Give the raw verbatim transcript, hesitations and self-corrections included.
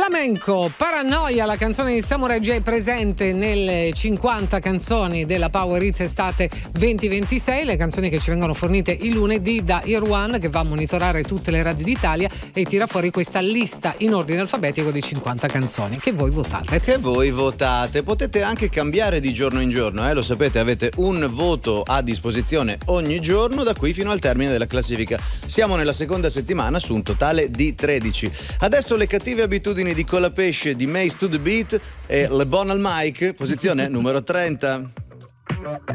Flamenco, Paranoia, la canzone di Samurai J presente nelle cinquanta canzoni della Power Hits Estate venti ventisei, le canzoni che ci vengono fornite il lunedì da Ear One, che va a monitorare tutte le radio d'Italia e tira fuori questa lista in ordine alfabetico di cinquanta canzoni che voi votate. Che voi votate. Potete anche cambiare di giorno in giorno, eh? Lo sapete, avete un voto a disposizione ogni giorno da qui fino al termine della classifica. Siamo nella seconda settimana su un totale di tredici. Adesso le cattive abitudini di Colapesce di Mace to the Beat e Le Bon al Mic, posizione numero trenta.